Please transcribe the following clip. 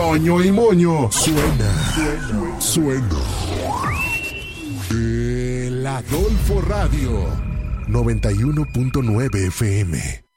ñoño y moño. Suena. El Adolfo Radio 91.9 FM.